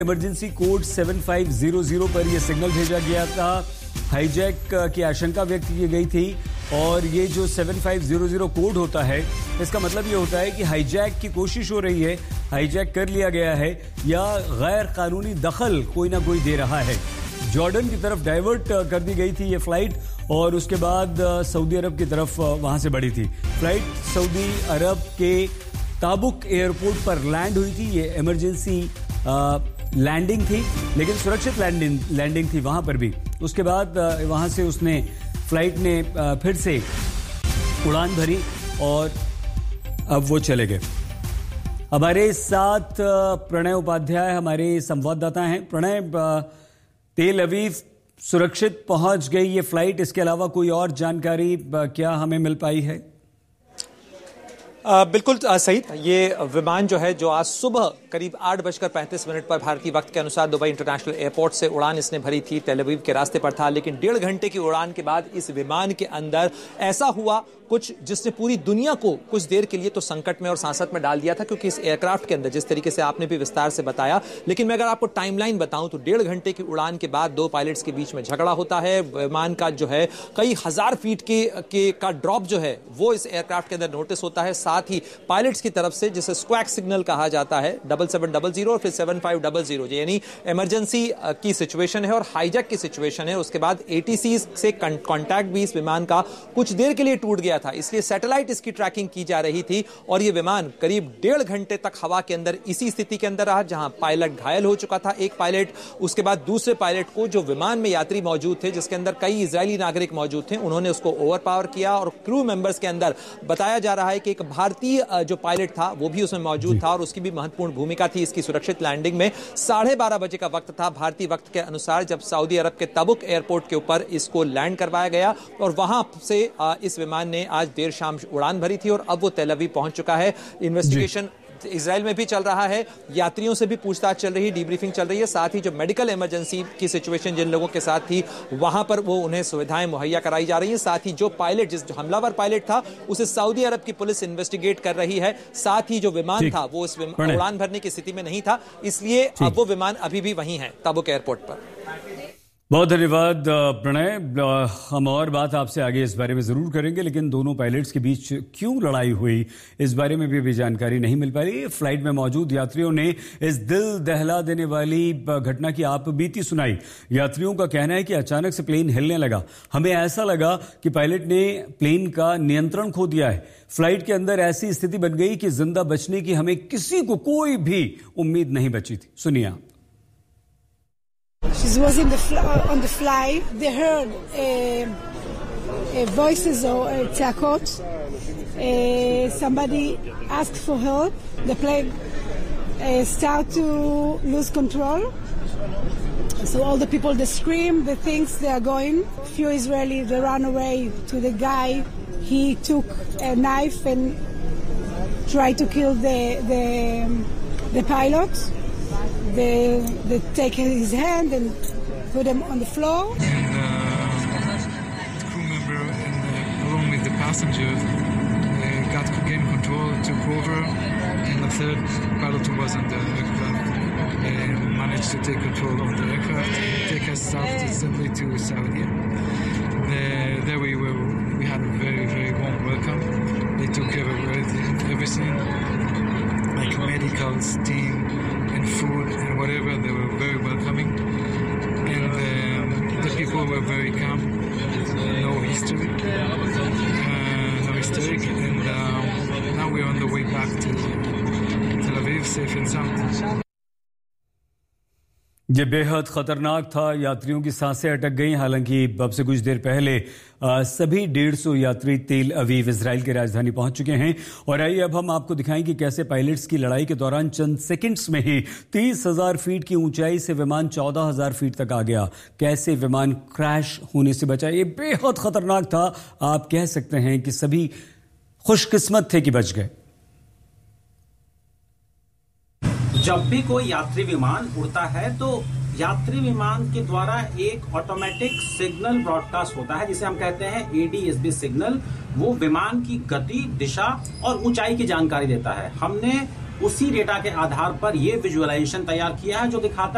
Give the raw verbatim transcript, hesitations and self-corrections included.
Emergency code सात पाँच सौ सौ पर यह सिग्नल भेजा गया था। हाईजैक की आशंका व्यक्त की गई थी और ये जो सात पाँच सौ सौ कोड होता है इसका मतलब ये होता है कि हाईजैक की कोशिश हो रही है, हाईजैक कर लिया गया है या गैर कानूनी दखल कोई ना कोई दे रहा है। जॉर्डन की तरफ डाइवर्ट कर दी गई थी ये फ्लाइट और उसके बाद सऊदी अरब की तरफ वहां से बढ़ी थी। फ्लाइट सऊदी अरब के ताबुक एयरपोर्ट पर लैंड हुई थी। ये इमरजेंसी लैंडिंग थी लेकिन सुरक्षित लैंडिंग लैंडिंग थी वहां पर भी। उसके बाद वहां से उसने फ्लाइट ने फिर से उड़ान भरी और अब वो चले गए। हमारे साथ प्रणय उपाध्याय हमारे संवाददाता हैं। प्रणय, तेल अवीव सुरक्षित पहुंच गई ये फ्लाइट, इसके अलावा कोई और जानकारी क्या हमें मिल पाई है? आ, बिल्कुल सही। ये विमान जो है जो आज सुबह करीब आठ बजकर पैंतीस मिनट पर भारतीय वक्त के अनुसार दुबई इंटरनेशनल एयरपोर्ट से उड़ान इसने भरी थी, तेल अवीव के रास्ते पर था। लेकिन डेढ़ घंटे की उड़ान के बाद इस विमान के अंदर ऐसा हुआ कुछ जिसने पूरी दुनिया को कुछ देर के लिए तो संकट में और सांसत में डाल दिया था, क्योंकि इस एयरक्राफ्ट के अंदर जिस तरीके से आपने भी विस्तार से बताया, लेकिन मैं अगर आपको टाइमलाइन बताऊं तो डेढ़ घंटे की उड़ान के बाद दो पायलट्स के बीच में झगड़ा होता है। विमान का जो है कई हजार फीट के, के का ड्रॉप जो है वो इस एयरक्राफ्ट के अंदर नोटिस होता है। साथ ही पायलट्स की तरफ से जिसे स्क्वैक सिग्नल कहा जाता है, डबल सेवन डबल जीरो और फिर सेवन फाइव डबल जीरो, यानी इमरजेंसी की सिचुएशन है और हाईजैक की सिचुएशन है। उसके बाद एटीसी से कांटेक्ट भी इस विमान का कुछ देर के लिए टूट गया था, इसलिए सैटेलाइट इसकी ट्रैकिंग की जा रही थी और यह विमान करीब डेढ़ घंटे तक हवा के अंदर इसी स्थिति के अंदर रहा जहां पायलट घायल हो चुका था, एक पायलट। उसके बाद दूसरे पायलट को, जो विमान में यात्री मौजूद थे जिसके अंदर कई इजरायली नागरिक मौजूद थे, उन्होंने उसको ओवरपावर किया और क्रू मेंबर्स के अंदर बताया जा रहा है कि एक भारतीय जो पायलट था वो भी उसमें मौजूद था और उसकी भी महत्वपूर्ण भूमिका थी इसकी सुरक्षित लैंडिंग में। साढ़े बारह बजे का वक्त था भारतीय वक्त के अनुसार जब सऊदी अरब के तबुक एयरपोर्ट के ऊपर इसको लैंड करवाया गया और वहां से इस विमान ने आज देर शाम उड़ान भरी थी और अब वो तेल अवीव पहुंच चुका है। इन्वेस्टिगेशन इजराइल में भी चल रहा है, यात्रियों से भी पूछताछ चल रही है, डीब्रीफिंग चल रही है। साथ ही जो मेडिकल इमरजेंसी की सिचुएशन जिन लोगों के साथ थी वहां पर वो उन्हें सुविधाएं मुहैया कराई जा रही हैं। साथ ही जो पायलट, जिस जो हमलावर पायलट था, उसे सऊदी अरब की पुलिस इन्वेस्टिगेट कर रही है। साथ ही जो विमान था वो इस उड़ान भरने की स्थिति में नहीं था, इसलिए अब वो विमान अभी भी वहीं है तबुक एयरपोर्ट पर। बहुत धन्यवाद प्रणय। हम और बात आपसे आगे इस बारे में जरूर करेंगे, लेकिन दोनों पायलट्स के बीच क्यों लड़ाई हुई इस बारे में भी अभी जानकारी नहीं मिल पा रही। फ्लाइट में मौजूद यात्रियों ने इस दिल दहला देने वाली घटना की आप बीती सुनाई। यात्रियों का कहना है कि अचानक से प्लेन हिलने लगा, हमें ऐसा लगा कि पायलट ने प्लेन का नियंत्रण खो दिया है। फ्लाइट के अंदर ऐसी स्थिति बन गई कि जिंदा बचने की हमें किसी को कोई भी उम्मीद नहीं बची थी। सुनिए आप। She was in the on the flight. They heard uh, uh, voices or uh, tzakot. Uh, somebody asked for help. The plane uh, started to lose control. So all the people, they scream, they think they are going. Few Israelis, they ran away to the guy. He took a knife and tried to kill the the the pilot. They, they take his hand and put him on the floor. And uh, the crew member and uh, along with the passengers uh, got gained control, took over, and the third pilot who was on the aircraft uh, managed to take control of the aircraft, take us south safely to Saudi. There, there we were. We had a very, very warm welcome. They took care of everything, everything like medicals, team, and food and whatever. They were very welcoming, and um, the people were very calm. No history, uh, no hysteric, and um, now we're on the way back to Tel Aviv, safe and sound. ये बेहद खतरनाक था। यात्रियों की सांसें अटक गईं। हालांकि अब से कुछ देर पहले आ, सभी डेढ़ सौ यात्री तेल अवीव इजराइल की राजधानी पहुंच चुके हैं। और आइए अब हम आपको दिखाएं कि कैसे पायलट्स की लड़ाई के दौरान चंद सेकंड्स में ही तीस हजार फीट की ऊंचाई से विमान चौदह हजार फीट तक आ गया। कैसे विमान क्रैश होने से बचा। ये बेहद खतरनाक था। आप कह सकते हैं कि सभी खुशकिस्मत थे कि बच गए। जब भी कोई यात्री विमान उड़ता है तो यात्री विमान के द्वारा एक ऑटोमेटिक सिग्नल ब्रॉडकास्ट होता है जिसे हम कहते हैं A D S B signal. वो विमान की गति, दिशा और ऊंचाई की जानकारी देता है। हमने उसी डेटा के आधार पर यह विजुअलाइजेशन तैयार किया है जो दिखाता